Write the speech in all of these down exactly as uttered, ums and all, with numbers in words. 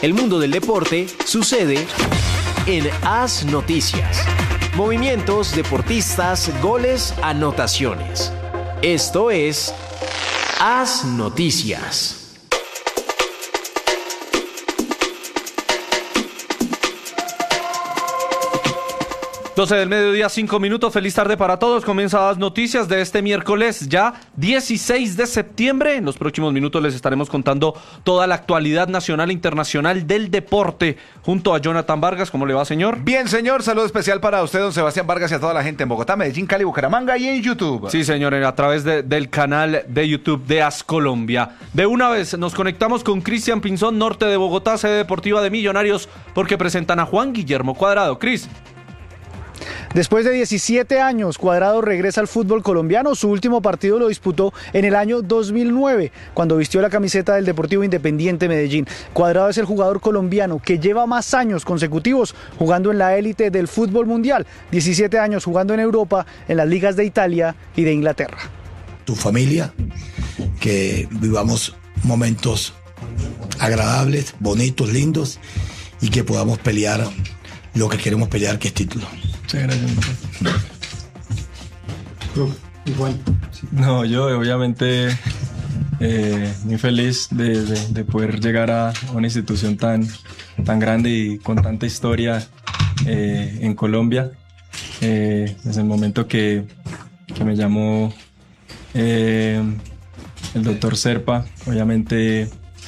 El mundo del deporte sucede en AS Noticias. Movimientos, deportistas, goles, anotaciones. Esto es AS Noticias. doce del mediodía, cinco minutos. Feliz tarde para todos. Comienza las noticias de este miércoles, ya dieciséis de septiembre. En los próximos minutos les estaremos contando toda la actualidad nacional e internacional del deporte junto a Jonathan Vargas. ¿Cómo le va, señor? Bien, señor. Saludo especial para usted, don Sebastián Vargas, y a toda la gente en Bogotá, Medellín, Cali, Bucaramanga y en YouTube. Sí, señor, a través de, del canal de YouTube de AS Colombia. De una vez nos conectamos con Cristian Pinzón, norte de Bogotá, sede deportiva de Millonarios, porque presentan a Juan Guillermo Cuadrado. Cris. Después de diecisiete años, Cuadrado regresa al fútbol colombiano. Su último partido lo disputó en el año dos mil nueve, cuando vistió la camiseta del Deportivo Independiente Medellín. Cuadrado es el jugador colombiano que lleva más años consecutivos jugando en la élite del fútbol mundial. diecisiete años jugando en Europa, en las ligas de Italia y de Inglaterra. Tu familia, que vivamos momentos agradables, bonitos, lindos, y que podamos pelear lo que queremos pelear, que es título. Muchas gracias. Igual. No, yo obviamente eh, muy feliz de, de, de poder llegar a una institución tan, tan grande y con tanta historia eh, en Colombia. Eh, desde el momento que, que me llamó eh, el doctor Serpa, obviamente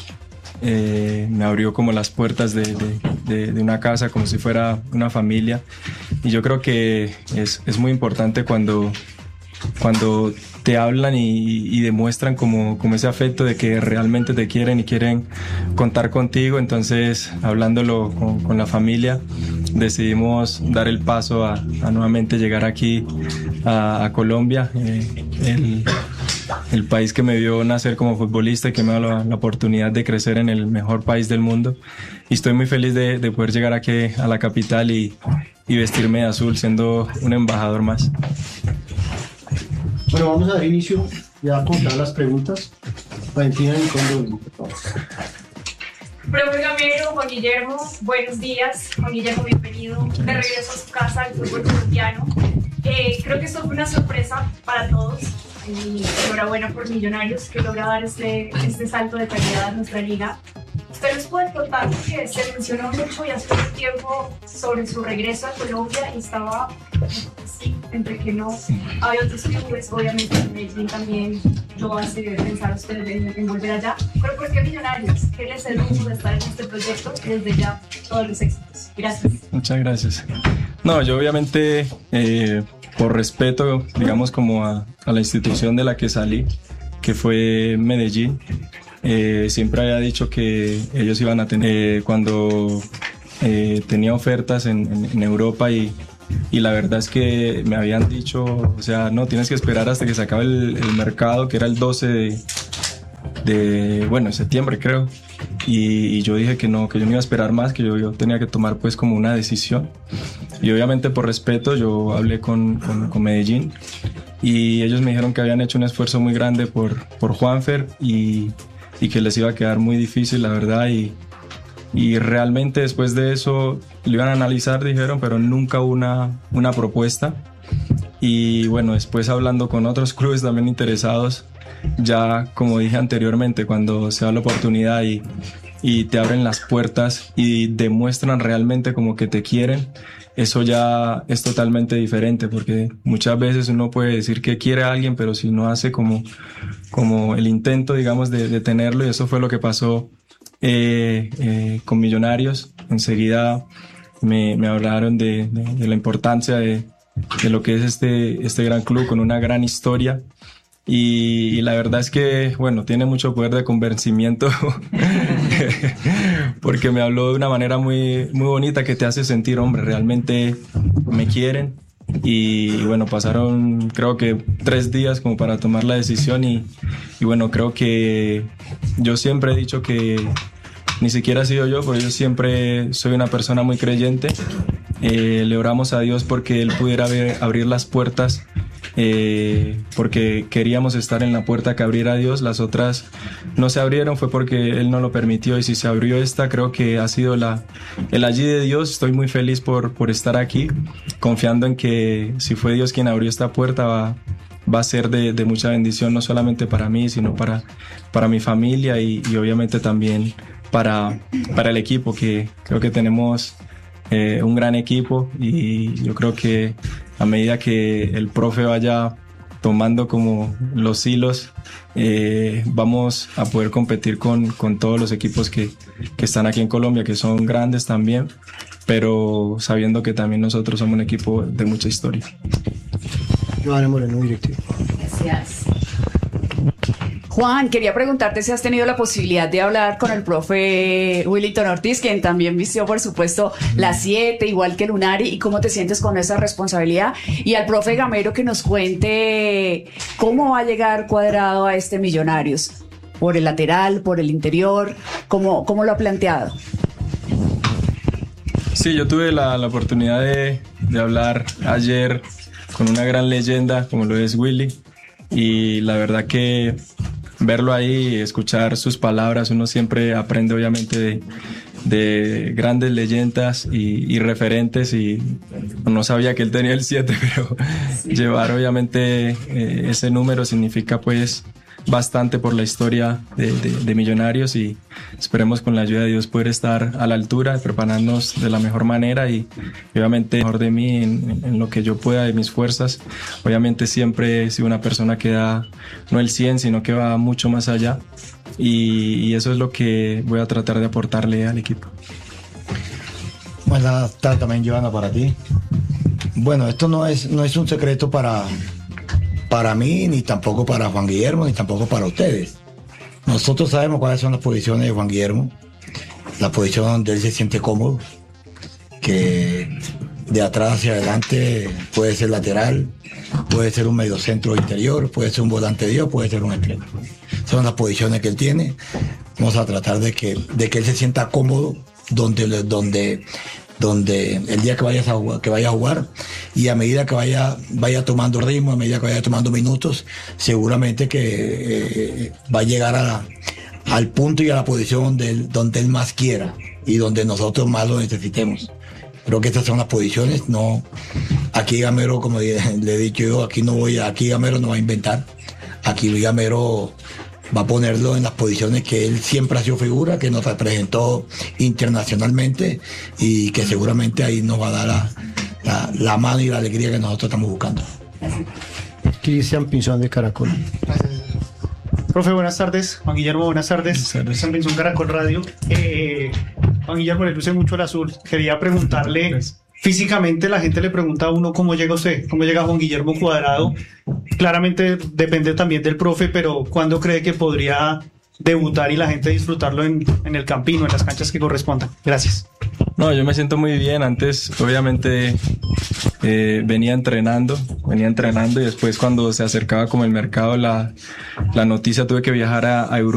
eh, me abrió como las puertas de, de, de, de una casa, como si fuera una familia. Y yo creo que es, es muy importante cuando, cuando te hablan y, y demuestran como, como ese afecto de que realmente te quieren y quieren contar contigo. Entonces, hablándolo con, con la familia, decidimos dar el paso a, a nuevamente llegar aquí a, a Colombia, eh, el, el país que me vio nacer como futbolista y que me da la, la oportunidad de crecer en el mejor país del mundo. Y estoy muy feliz de, de poder llegar aquí a la capital y, y vestirme de azul, siendo un embajador más. Bueno, vamos a dar inicio ya a contar las preguntas. Valentina y Condón. Profe Gamero, Juan Guillermo, buenos días. Juan Guillermo, bienvenido de regreso a su casa, al fútbol colombiano. Eh, creo que esto fue una sorpresa para todos y enhorabuena por Millonarios, que logra dar este, este salto de calidad a nuestra liga. ¿Usted les puede contar que se mencionó mucho y hace un tiempo sobre su regreso a Colombia y estaba sí, entre que no? Hay otros clubes, obviamente Medellín también lo hace pensar a ustedes en, en volver allá. Pero ¿por qué Millonarios? ¿Qué les el lujo de estar en este proyecto? Desde ya, todos los éxitos. Gracias. Muchas gracias. No, yo obviamente, eh, por respeto, digamos, como a, a la institución de la que salí, que fue Medellín, Eh, siempre había dicho que ellos iban a tener, eh, cuando eh, tenía ofertas en, en, en Europa y, y la verdad es que me habían dicho, o sea, no, tienes que esperar hasta que se acabe el, el mercado, que era el doce de, de bueno, septiembre creo, y, y yo dije que no, que yo no iba a esperar más, que yo, yo tenía que tomar pues como una decisión, y obviamente por respeto yo hablé con, con, con Medellín y ellos me dijeron que habían hecho un esfuerzo muy grande por, por Juanfer y y que les iba a quedar muy difícil, la verdad, y, y realmente después de eso lo iban a analizar, dijeron, pero nunca una, una propuesta. Y bueno, después hablando con otros clubes también interesados, ya como dije anteriormente, cuando se da la oportunidad y, y te abren las puertas y demuestran realmente como que te quieren, eso ya es totalmente diferente, porque muchas veces uno puede decir que quiere a alguien, pero si no hace como, como el intento, digamos, de, de tenerlo, y eso fue lo que pasó eh, eh, con Millonarios. Enseguida me, me hablaron de, de, de la importancia de, de lo que es este, este gran club con una gran historia. Y, y la verdad es que, bueno, tiene mucho poder de convencimiento porque me habló de una manera muy, muy bonita que te hace sentir, hombre, realmente me quieren. Y, y bueno, pasaron creo que tres días como para tomar la decisión y, y bueno, creo que yo siempre he dicho que ni siquiera he sido yo, porque yo siempre soy una persona muy creyente. Eh, le oramos a Dios porque Él pudiera ver, abrir las puertas eh, porque queríamos estar en la puerta que abriera Dios. Las otras no se abrieron, fue porque Él no lo permitió, y si se abrió esta, creo que ha sido la, el allí de Dios. Estoy muy feliz por, por estar aquí, confiando en que si fue Dios quien abrió esta puerta, va, va a ser de, de mucha bendición, no solamente para mí, sino para, para mi familia y, y obviamente también para, para el equipo, que creo que tenemos eh, un gran equipo, y yo creo que a medida que el profe vaya tomando como los hilos, eh, vamos a poder competir con, con todos los equipos que, que están aquí en Colombia, que son grandes también, pero sabiendo que también nosotros somos un equipo de mucha historia. Johanna Moreno, directivo. Gracias. Juan, quería preguntarte si has tenido la posibilidad de hablar con el profe Willington Ortiz, quien también vistió, por supuesto, la siete, igual que Lunari, y cómo te sientes con esa responsabilidad. Y al profe Gamero, que nos cuente cómo va a llegar Cuadrado a este Millonarios. Por el lateral, por el interior, ¿cómo, cómo lo ha planteado? Sí, yo tuve la, la oportunidad de, de hablar ayer con una gran leyenda como lo es Willy, y la verdad que verlo ahí, escuchar sus palabras, uno siempre aprende obviamente de, de grandes leyendas y, y referentes, y no sabía que él tenía el siete, pero sí. Llevar obviamente eh, ese número significa pues bastante por la historia de, de, de Millonarios, y esperemos con la ayuda de Dios poder estar a la altura, prepararnos de la mejor manera y obviamente mejor de mí en, en lo que yo pueda, de mis fuerzas. Obviamente siempre he sido una persona que da no el cien, sino que va mucho más allá, y, y eso es lo que voy a tratar de aportarle al equipo. Buenas tardes también, Johanna, para ti. Bueno, esto no es, no es un secreto para para mí, ni tampoco para Juan Guillermo, ni tampoco para ustedes. Nosotros sabemos cuáles son las posiciones de Juan Guillermo, la posición donde él se siente cómodo, que de atrás hacia adelante puede ser lateral, puede ser un mediocentro interior, puede ser un volante de Dios, puede ser un extremo. Son las posiciones que él tiene. Vamos a tratar de que, de que él se sienta cómodo donde, donde, donde el día que, vayas a jugar, que vaya a jugar, y a medida que vaya, vaya tomando ritmo, a medida que vaya tomando minutos, seguramente que eh, va a llegar a la, al punto y a la posición donde él, donde él más quiera y donde nosotros más lo necesitemos. Creo que estas son las posiciones. No, aquí Gamero, como le he dicho yo, aquí no voy, aquí Gamero no va a inventar. Aquí Gamero va a ponerlo en las posiciones que él siempre ha sido figura, que nos representó internacionalmente, y que seguramente ahí nos va a dar la, la, la mano y la alegría que nosotros estamos buscando. Cristian Pinzón, de Caracol. Profe, buenas tardes. Juan Guillermo, buenas tardes. Cristian Pinzón, Caracol Radio. Eh, Juan Guillermo, le luce mucho el azul. Quería preguntarle, Gracias. Físicamente la gente le pregunta a uno cómo llega usted, cómo llega Juan Guillermo Cuadrado. Claramente depende también del profe, pero ¿cuándo cree que podría debutar y la gente disfrutarlo en, en el Campino, en las canchas que correspondan? Gracias. No, yo me siento muy bien. Antes, obviamente, eh, venía entrenando, venía entrenando y después cuando se acercaba como el mercado, la, la noticia, tuve que viajar a, a Europa.